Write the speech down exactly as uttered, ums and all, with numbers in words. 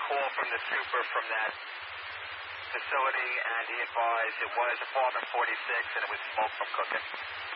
call from the super from that facility, and he advised it was apartment forty-six, and it was smoke from cooking.